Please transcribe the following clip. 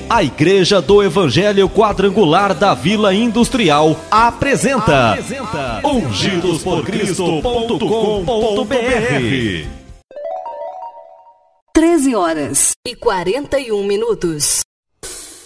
A Igreja do Evangelho Quadrangular da Vila Industrial apresenta ungidosporcristo.com.br. 13h41.